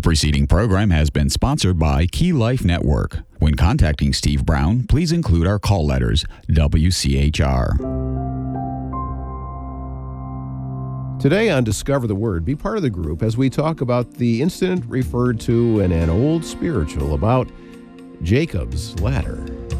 preceding program has been sponsored by Key Life Network. When contacting Steve Brown, please include our call letters, WCHR. Today on Discover the Word, be part of the group as we talk about the incident referred to in an old spiritual about Jacob's ladder.